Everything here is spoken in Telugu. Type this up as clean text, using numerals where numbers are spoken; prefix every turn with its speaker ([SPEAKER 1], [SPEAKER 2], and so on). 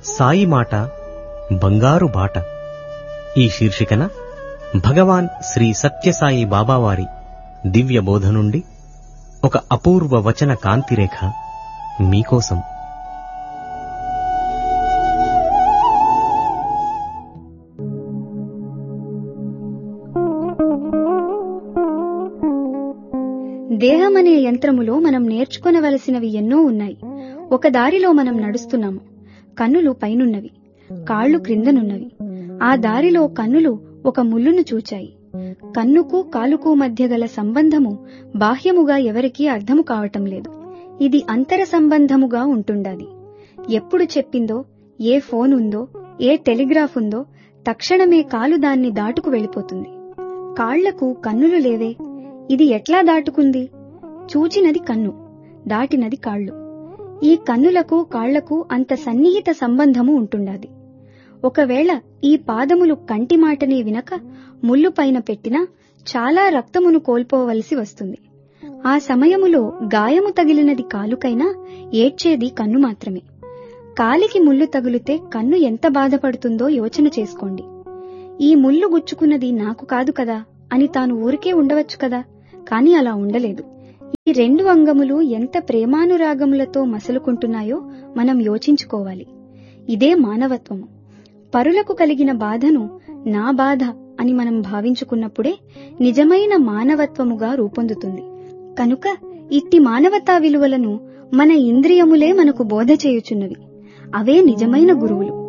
[SPEAKER 1] సాయి మాట బంగారు బాట. ఈ శీర్షికన భగవాన్ శ్రీ సత్యసాయి బాబావారి దివ్య బోధ నుండి ఒక అపూర్వ వచన కాంతిరేఖ మీకోసం.
[SPEAKER 2] దేహమనే యంత్రములో మనం నేర్చుకొనవలసినవి ఎన్నో ఉన్నాయి. ఒక దారిలో మనం నడుస్తున్నాము. కన్నులు పైనున్నవి, కాళ్లు క్రిందనున్నవి. ఆ దారిలో కన్నులు ఒక ముల్లును చూచాయి. కన్నుకు కాలుకు మధ్య గల సంబంధము బాహ్యముగా ఎవరికీ అర్థము కావటం లేదు. ఇది అంతర సంబంధముగా ఉంటుండాది. ఎప్పుడు చెప్పిందో, ఏ ఫోన్ ఉందో, ఏ టెలిగ్రాఫ్ ఉందో తక్షణమే కాలు దాన్ని దాటుకు వెళ్ళిపోతుంది. కాళ్లకు కన్నులు లేవే, ఇది ఎట్లా దాటుకుంది? చూచినది కన్ను, దాటినది కాళ్లు. ఈ కన్నులకు కాళ్లకు అంత సన్నిహిత సంబంధము ఉంటుండాది. ఒకవేళ ఈ పాదములు కంటి మాటనే వినక ముళ్ళు పైన పెట్టినా చాలా రక్తమును కోల్పోవలసి వస్తుంది. ఆ సమయములో గాయము తగిలినది కాలుకైనా ఏడ్చేది కన్ను మాత్రమే. కాలికి ముళ్ళు తగులితే కన్ను ఎంత బాధపడుతుందో యోచన చేసుకోండి. ఈ ముళ్ళు గుచ్చుకున్నది నాకు కాదు కదా అని తాను ఊరికే ఉండవచ్చు కదా, కాని అలా ఉండలేదు. ఈ రెండు అంగములు ఎంత ప్రేమానురాగములతో మసలుకుంటున్నాయో మనం యోచించుకోవాలి. ఇదే మానవత్వము. పరులకు కలిగిన బాధను నా బాధ అని మనం భావించుకున్నప్పుడే నిజమైన మానవత్వముగా రూపొందుతుంది. కనుక ఇట్టి మానవతా విలువలను మన ఇంద్రియములే మనకు బోధ చేయుచున్నవి. అవే నిజమైన గురువులు.